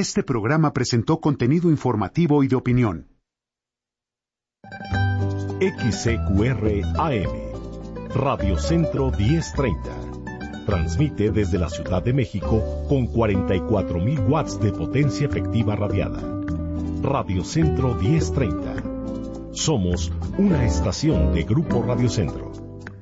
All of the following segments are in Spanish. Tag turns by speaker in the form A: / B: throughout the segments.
A: Este programa presentó contenido informativo y de opinión.
B: XCQR AM, Radio Centro 1030. Transmite desde la Ciudad de México con 44,000 watts de potencia efectiva radiada. Radio Centro 1030. Somos una estación de Grupo Radio Centro.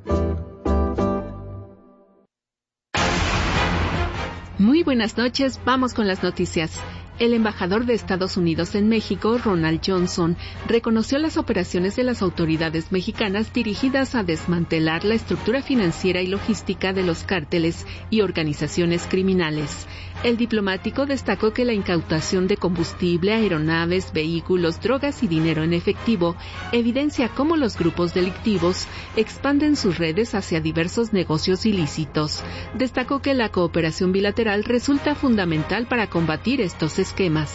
C: Muy buenas noches, vamos con las noticias. El embajador de Estados Unidos en México, Ronald Johnson, reconoció las operaciones de las autoridades mexicanas dirigidas a desmantelar la estructura financiera y logística de los cárteles y organizaciones criminales. El diplomático destacó que la incautación de combustible, aeronaves, vehículos, drogas y dinero en efectivo evidencia cómo los grupos delictivos expanden sus redes hacia diversos negocios ilícitos. Destacó que la cooperación bilateral resulta fundamental para combatir estos esquemas.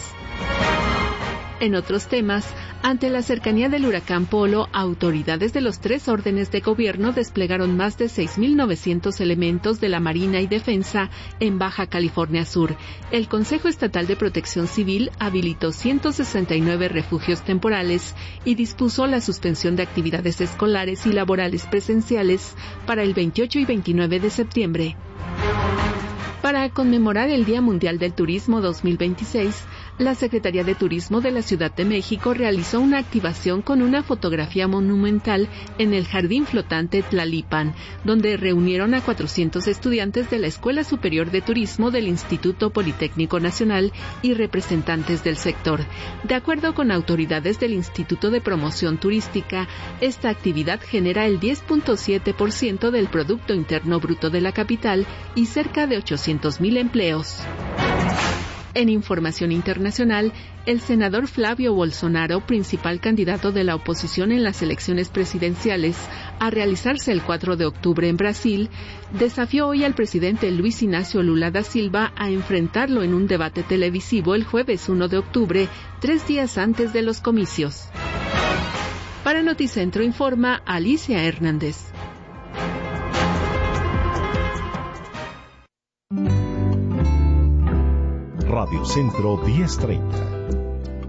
C: En otros temas, ante la cercanía del huracán Polo, autoridades de los 3 órdenes de gobierno desplegaron más de 6,900 elementos de la Marina y Defensa en Baja California Sur. El Consejo Estatal de Protección Civil habilitó 169 refugios temporales y dispuso la suspensión de actividades escolares y laborales presenciales para el 28 y 29 de septiembre. Para conmemorar el Día Mundial del Turismo 2026, la Secretaría de Turismo de la Ciudad de México realizó una activación con una fotografía monumental en el Jardín Flotante Tlalipan, donde reunieron a 400 estudiantes de la Escuela Superior de Turismo del Instituto Politécnico Nacional y representantes del sector. De acuerdo con autoridades del Instituto de Promoción Turística, esta actividad genera el 10.7% del Producto Interno Bruto de la capital y cerca de 800,000 empleos. En información internacional, el senador Flavio Bolsonaro, principal candidato de la oposición en las elecciones presidenciales a realizarse el 4 de octubre en Brasil, desafió hoy al presidente Luis Ignacio Lula da Silva a enfrentarlo en un debate televisivo el jueves 1 de octubre, 3 días antes de los comicios. Para Noticentro informa Alicia Hernández.
B: Radio Centro 1030.